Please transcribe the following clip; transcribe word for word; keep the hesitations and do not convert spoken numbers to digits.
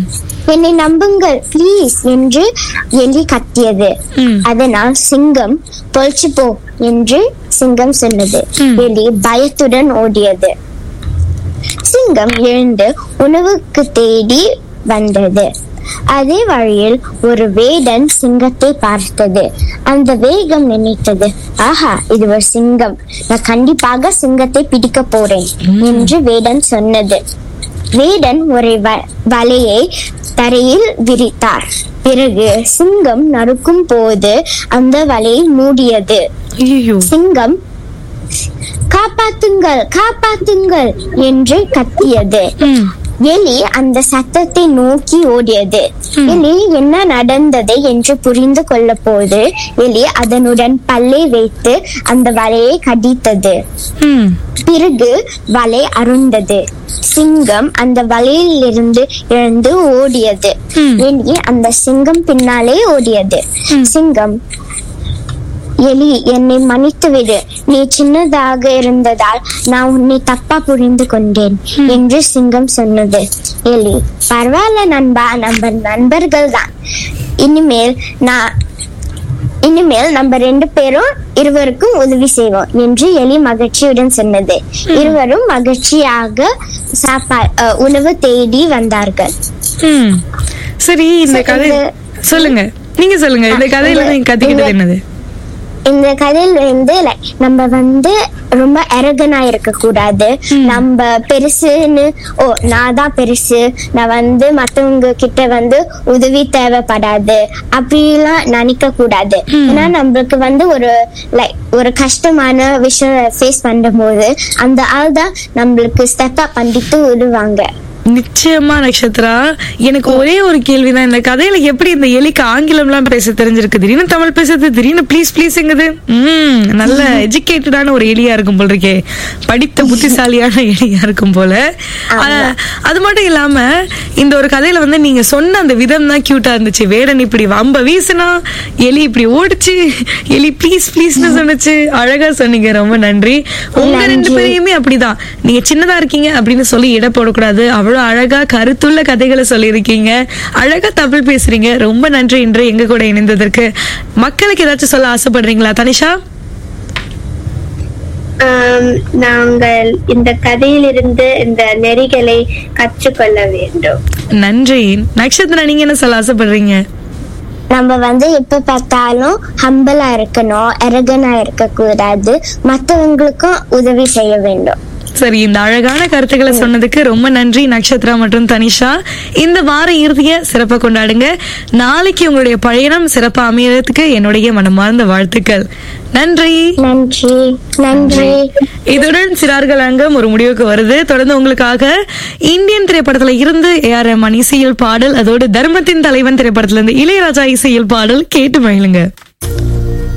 என்னை நம்புங்கள் ப்ளீஸ் என்று எலி கத்தியது. அதனால் சிங்கம் பொழிச்சு போ என்று சிங்கம் சொன்னது. எலி பயத்துடன் ஓடியது. சிங்கம் எழுந்து உணவுக்கு தேடி வந்தது. அதே வழியில் ஒரு வேடன் சிங்கத்தை பார்த்தது. அந்த வேகம் நினைத்தது, ஆஹா, இது ஒரு சிங்கம், நான் கண்டிப்பாக சிங்கத்தை பிடிக்க போறேன் என்று வேடன் சொன்னது. வேடன் ஒரு வலையை தரையில் விரித்தார். பிறகு சிங்கம் நறுக்கும் போது அந்த வலையை மூடியது. சிங்கம் காப்பாத்துங்கள் காப்பாத்துங்கள் என்று கத்தியது. எலி அந்த சத்தத்தை நோக்கி ஓடியது. எலி என்ன நடந்தது என்று புரிந்து கொள்ள போது எலி அதனுடன் பல்லை வைத்து அந்த வலையை கடித்தது. பிறகு வலை அருந்தது. சிங்கம் அந்த வலையில் இருந்து எழுந்து ஓடியது. எலி அந்த சிங்கம் பின்னாலே ஓடியது. சிங்கம், எலி, என்னை மன்னித்து விடு, நீ சின்னதாக இருந்ததால் நான் உன்னை தப்பா புரிந்து கொண்டேன் என்று சிங்கம் சொன்னது. எலி, பரவாயில்ல நண்பா, நம்ம நண்பர்கள் தான், இனிமேல் நான் இனிமேல் நம்ம ரெண்டு பேரும் இருவருக்கும் உதவி செய்வோம் என்று எலி மகிழ்ச்சியுடன் சொன்னது. இருவரும் மகிழ்ச்சியாக சாப்பா உணவு தேடி வந்தார்கள். சரி, இந்த கதை சொல்லுங்க, நீங்க சொல்லுங்க, இந்த கதையில நீங்க கத்துக்கிட்டது என்னது? இந்த கதையில வந்து நம்ம வந்து ரொம்ப அரகனா இருக்க கூடாது. நம்ம பெருசுன்னு, ஓ நான் தான் பெருசு, நான் வந்து மத்தவங்க கிட்ட வந்து உதவி தேவைப்படாது அப்படிலாம் நினைக்க கூடாது. ஏன்னா நம்மளுக்கு வந்து ஒரு லைக் ஒரு கஷ்டமான விஷயம் ஃபேஸ் பண்ணும் போது அந்த ஆள் தான் நம்மளுக்கு ஸ்டெப் அப் பண்ணிட்டு விடுவாங்க. நிச்சயமா நட்சத்திரா, எனக்கு ஒரே ஒரு கேள்விதான், இந்த கதையில எப்படி இந்த எலிக்கு ஆங்கிலம் எல்லாம் பேச தெரிஞ்சிருக்கு, திடீர்னு தமிழ் பேசுறது, திடீர்னு ப்ளீஸ் ப்ளீஸ்ங்குது. உம் நல்ல எஜுகேட்டடான ஒரு எலியா இருக்கும் போல இருக்கே, படித்த புத்திசாலியான எலியா இருக்கும் போல. அது மட்டும் இல்லாம இந்த ஒரு கதையில வந்து நீங்க சொன்ன அந்த விதம் தான் கியூட்டா இருந்துச்சு. வேடன் இப்படி வம்ப வீசுனா, எலி இப்படி ஓடிச்சு, எலி ப்ளீஸ் ப்ளீஸ்னு சொன்னுச்சு. அழகா சொன்னீங்க, ரொம்ப நன்றி. உங்க ரெண்டு பேரையுமே அப்படிதான், நீங்க சின்னதா இருக்கீங்க அப்படின்னு சொல்லி இட போடக்கூடாது, அவ்வளவு அழகா கருத்துள்ள கதைகளை சொல்லியிருக்கீங்க, அழகா தமிழ் பேசுறீங்க. ரொம்ப நன்றி இன்று எங்க கூட இணைந்ததற்கு. மக்களுக்கு ஏதாச்சும் சொல்ல ஆசைப்படுறீங்களா தனிஷா? நாங்கள் இந்த கதையிலிருந்து இந்த நெறிகளை கற்றுக்கொள்ள வேண்டும். நன்றி. நட்சத்திரா, நீங்க என்ன சொல்ல ஆசைப்படுறீங்க? நம்ம வந்து எப்ப பார்த்தாலும் ஹம்பிளா இருக்கணும், அரகனா இருக்க கூடாது, மற்றவங்களுக்கும் உதவி செய்ய வேண்டும். சரி, இந்த அழகான கருத்துக்களை சொன்னதுக்கு ரொம்ப நன்றி நட்சத்திரா மற்றும் தனிஷா. இந்த வார இறுதிய சிறப்பா கொண்டாடுங்க. நாளைக்கு உங்களுடைய பயணம் சிறப்பா அமையறதுக்கு என்னுடைய மனமார்ந்த வாழ்த்துக்கள். நன்றி நன்றி நன்றி. இதுடன் சிறார்கள் அங்கம் ஒரு முடிவுக்கு வருது. தொடர்ந்து உங்களுக்காக இந்தியன் திரைப்படத்துல இருந்து ஏ ஆர் ரஹ்மான் இசையில் பாடல், அதோடு தர்மத்தின் தலைவன் திரைப்படத்துல இருந்து இளையராஜா இசையில் பாடல் கேட்டு மகிழுங்க.